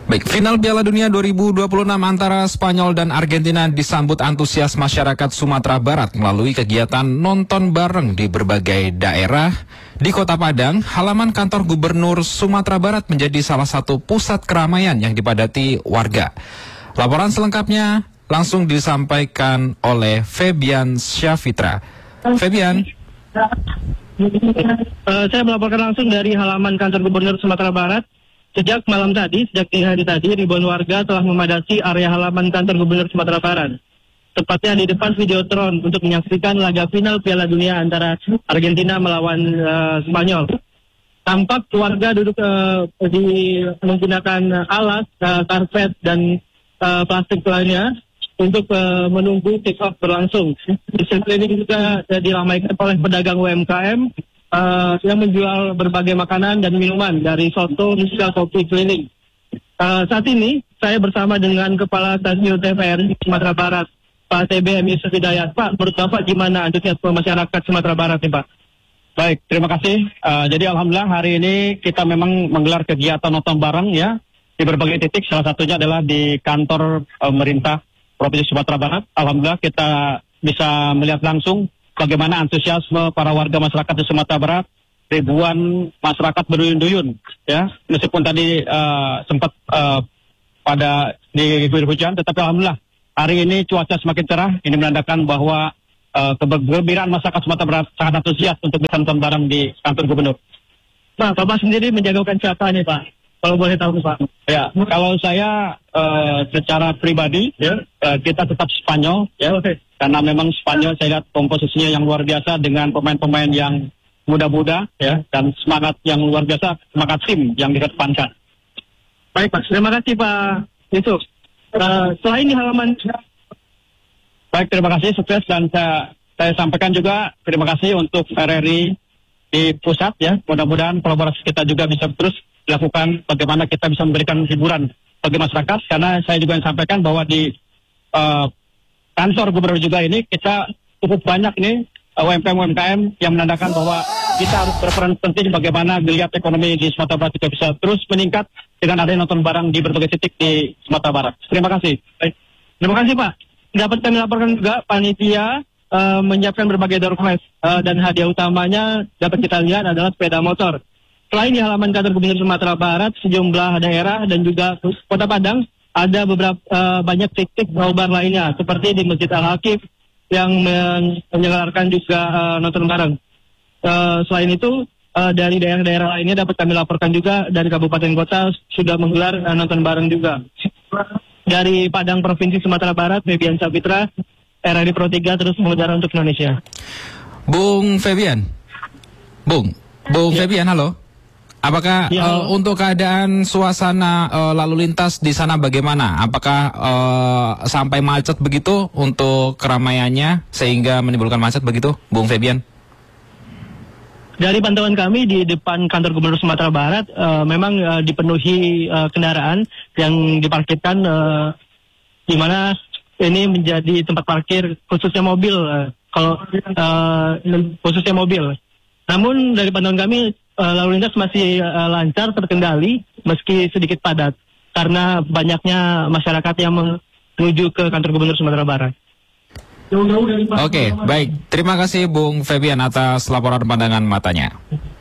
Baik, final Piala Dunia 2026 antara Spanyol dan Argentina disambut antusias masyarakat Sumatera Barat melalui kegiatan nonton bareng di berbagai daerah. Di Kota Padang, halaman kantor Gubernur Sumatera Barat menjadi salah satu pusat keramaian yang dipadati warga. Laporan selengkapnya langsung disampaikan oleh Febian Syafitra. Febian. Saya melaporkan langsung dari halaman kantor Gubernur Sumatera Barat. Sejak dini hari tadi, ribuan warga telah memadati area halaman kantor Gubernur Sumatera Barat. Tepatnya di depan Videotron untuk menyaksikan laga final Piala Dunia antara Argentina melawan Spanyol. Tampak warga duduk menggunakan alas, karpet, dan plastik lainnya untuk menunggu kick-off berlangsung. Di sini juga diramaikan oleh pedagang UMKM yang menjual berbagai makanan dan minuman dari soto hingga kopi keliling. Saat ini saya bersama dengan Kepala Stasiun TVRI Sumatera Barat, Pak TB Yusuf Hidayat. Pak, menurut Bapak gimana antusiasme masyarakat Sumatera Barat nih Pak? Baik, terima kasih. Jadi alhamdulillah hari ini kita memang menggelar kegiatan nonton bareng ya di berbagai titik. Salah satunya adalah di kantor pemerintah Provinsi Sumatera Barat. Alhamdulillah kita bisa melihat langsung bagaimana antusiasme para warga masyarakat di Sumatera Barat. Ribuan masyarakat berduyun-duyun, ya. Meskipun tadi sempat pada diguyur hujan, tetapi alhamdulillah hari ini cuaca semakin cerah. Ini menandakan bahwa kegembiraan masyarakat Sumatera Barat sangat antusias untuk bisa nonton bareng di kantor gubernur. Pak, Bapak sendiri menjagokan siapa nih Pak? Kalau boleh tahu Pak. Ya, kalau saya secara pribadi, ya, kita tetap Spanyol, ya. Oke. Karena memang Spanyol saya lihat komposisinya yang luar biasa dengan pemain-pemain yang muda-muda, ya, dan semangat yang luar biasa, semangat tim yang dikedepankan. Baik Pak, terima kasih Pak Yusuf. Selain di halaman. Baik, terima kasih, sukses, dan saya sampaikan juga terima kasih untuk RRI di pusat, ya. Mudah-mudahan kolaborasi kita juga bisa terus dilakukan bagaimana kita bisa memberikan hiburan bagi masyarakat, karena saya juga sampaikan bahwa di kantor gubernur juga ini kita cukup banyak ini UMKM yang menandakan bahwa kita harus berperan penting bagaimana geliat ekonomi di Sumatera Barat juga bisa terus meningkat dengan adanya nonton bareng di berbagai titik di Sumatera Barat. Terima kasih. Baik. Terima kasih Pak. Dapat kami laporkan juga panitia menyiapkan berbagai door prize dan hadiah utamanya dapat kita lihat adalah sepeda motor. Selain di halaman kantor Gubernur Sumatera Barat, sejumlah daerah dan juga Kota Padang ada beberapa banyak titik nobar lainnya seperti di Masjid Al-Hakim yang menyelenggarakan juga nonton bareng. Selain itu dari daerah-daerah lainnya dapat kami laporkan juga dari kabupaten kota sudah menggelar nonton bareng juga. Dari Padang Provinsi Sumatera Barat, Febian Syafitra, RRI Pro 3 terus mengudara untuk Indonesia. Bung Febian. Bung ya. Febian, halo. Apakah untuk keadaan suasana lalu lintas di sana bagaimana? Apakah sampai macet begitu untuk keramaiannya sehingga menimbulkan macet begitu, Bung Febian? Dari pantauan kami di depan kantor Gubernur Sumatera Barat memang dipenuhi kendaraan yang diparkirkan di mana ini menjadi tempat parkir khususnya mobil khususnya mobil. Namun dari pantauan kami lalu lintas masih lancar terkendali meski sedikit padat karena banyaknya masyarakat yang menuju ke kantor Gubernur Sumatera Barat. Oke, baik. Terima kasih Bung Febian atas laporan pandangan matanya.